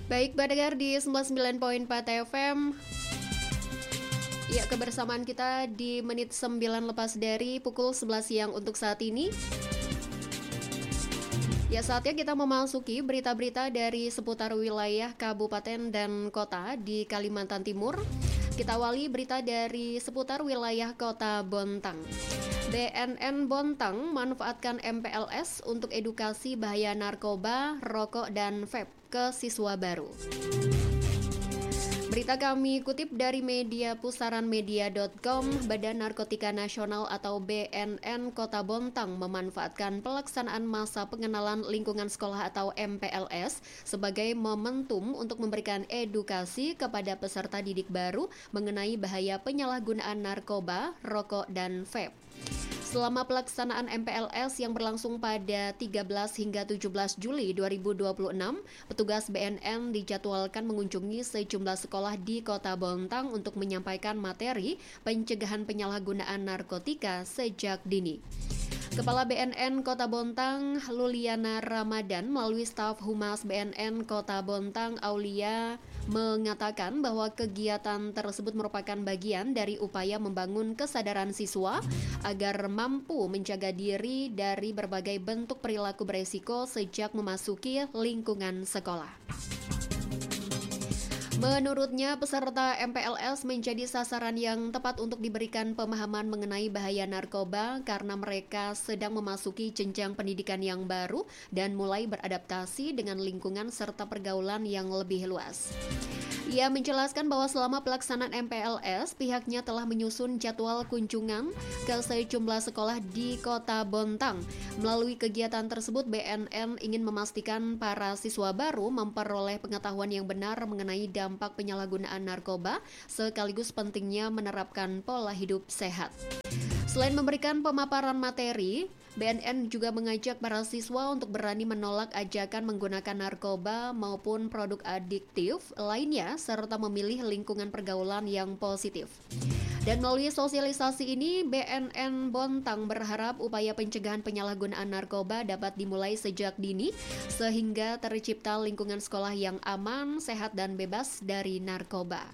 Baik, pendengar di 99.4 FM. Ya, kebersamaan kita di menit 9 lepas dari pukul 11 siang untuk saat ini. Ya, saatnya kita memasuki berita-berita dari seputar wilayah kabupaten dan kota di Kalimantan Timur. Kita awali berita dari seputar wilayah kota Bontang. BNN Bontang manfaatkan MPLS untuk edukasi bahaya narkoba, rokok, dan vape ke siswa baru. Berita kami kutip dari media pusaranmedia.com, Badan Narkotika Nasional atau BNN Kota Bontang memanfaatkan pelaksanaan masa pengenalan lingkungan sekolah atau MPLS sebagai momentum untuk memberikan edukasi kepada peserta didik baru mengenai bahaya penyalahgunaan narkoba, rokok, dan vape. Selama pelaksanaan MPLS yang berlangsung pada 13 hingga 17 Juli 2026, petugas BNN dijadwalkan mengunjungi sejumlah sekolah di Kota Bontang untuk menyampaikan materi pencegahan penyalahgunaan narkotika sejak dini. Kepala BNN Kota Bontang, Luliana Ramadan, melalui staf Humas BNN Kota Bontang, Aulia, mengatakan bahwa kegiatan tersebut merupakan bagian dari upaya membangun kesadaran siswa agar mampu menjaga diri dari berbagai bentuk perilaku beresiko sejak memasuki lingkungan sekolah. Menurutnya, peserta MPLS menjadi sasaran yang tepat untuk diberikan pemahaman mengenai bahaya narkoba karena mereka sedang memasuki jenjang pendidikan yang baru dan mulai beradaptasi dengan lingkungan serta pergaulan yang lebih luas. Ia menjelaskan bahwa selama pelaksanaan MPLS, pihaknya telah menyusun jadwal kunjungan ke sejumlah sekolah di Kota Bontang. Melalui kegiatan tersebut, BNN ingin memastikan para siswa baru memperoleh pengetahuan yang benar mengenai dampak penyalahgunaan narkoba, sekaligus pentingnya menerapkan pola hidup sehat. Selain memberikan pemaparan materi, BNN juga mengajak para siswa untuk berani menolak ajakan menggunakan narkoba maupun produk adiktif lainnya, serta memilih lingkungan pergaulan yang positif. Dan melalui sosialisasi ini, BNN Bontang berharap upaya pencegahan penyalahgunaan narkoba dapat dimulai sejak dini, sehingga tercipta lingkungan sekolah yang aman, sehat, dan bebas dari narkoba.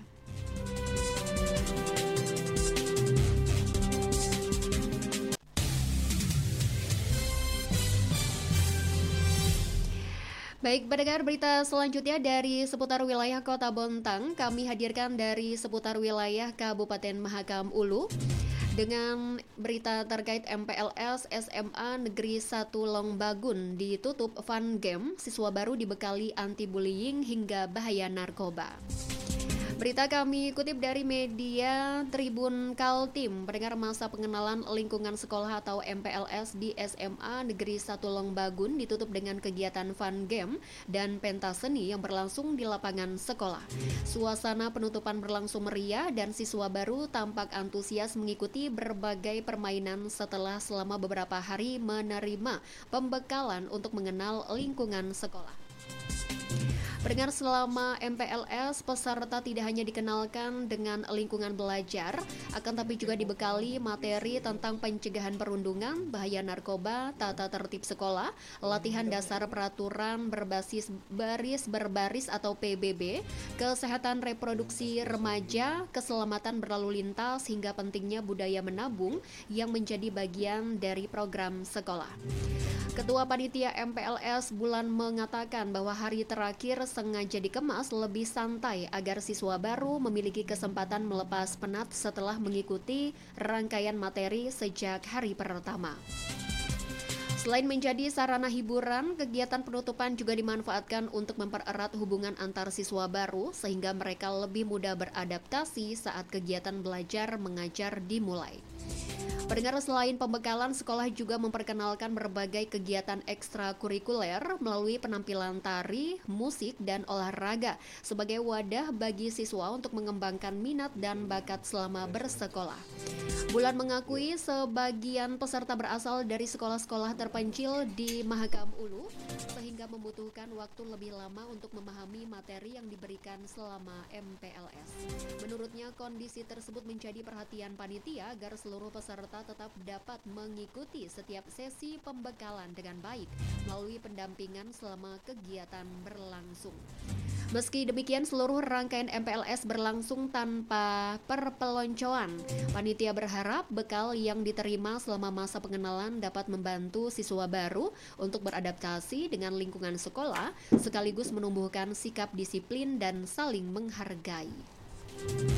Baik, pendengar, berita selanjutnya dari seputar wilayah Kota Bontang, kami hadirkan dari seputar wilayah Kabupaten Mahakam Ulu. Dengan berita terkait MPLS SMA Negeri 1 Longbagun ditutup fun game, siswa baru dibekali anti-bullying hingga bahaya narkoba. Berita kami kutip dari media Tribun Kaltim. Pendengar, masa pengenalan lingkungan sekolah atau MPLS di SMA Negeri 1 Longbagun ditutup dengan kegiatan fun game dan pentas seni yang berlangsung di lapangan sekolah. Suasana penutupan berlangsung meriah dan siswa baru tampak antusias mengikuti berbagai permainan setelah selama beberapa hari menerima pembekalan untuk mengenal lingkungan sekolah. Pendengar, selama MPLS, peserta tidak hanya dikenalkan dengan lingkungan belajar, akan tapi juga dibekali materi tentang pencegahan perundungan, bahaya narkoba, tata tertib sekolah, latihan dasar peraturan berbasis baris berbaris atau PBB, kesehatan reproduksi remaja, keselamatan berlalu lintas, hingga pentingnya budaya menabung yang menjadi bagian dari program sekolah. Ketua Panitia MPLS Bulan mengatakan bahwa hari terakhir sengaja dikemas lebih santai agar siswa baru memiliki kesempatan melepas penat setelah mengikuti rangkaian materi sejak hari pertama. Selain menjadi sarana hiburan, kegiatan penutupan juga dimanfaatkan untuk mempererat hubungan antar siswa baru sehingga mereka lebih mudah beradaptasi saat kegiatan belajar mengajar dimulai. Pendengar, selain pembekalan, sekolah juga memperkenalkan berbagai kegiatan ekstrakurikuler melalui penampilan tari, musik, dan olahraga sebagai wadah bagi siswa untuk mengembangkan minat dan bakat selama bersekolah. Bulan mengakui sebagian peserta berasal dari sekolah-sekolah terpencil di Mahakam Ulu, sehingga sehingga membutuhkan waktu lebih lama untuk memahami materi yang diberikan selama MPLS. Menurutnya, kondisi tersebut menjadi perhatian panitia agar seluruh peserta tetap dapat mengikuti setiap sesi pembekalan dengan baik melalui pendampingan selama kegiatan berlangsung. Meski demikian, seluruh rangkaian MPLS berlangsung tanpa perpeloncoan. Panitia berharap bekal yang diterima selama masa pengenalan dapat membantu siswa baru untuk beradaptasi dengan lingkungan sekolah, sekaligus menumbuhkan sikap disiplin dan saling menghargai.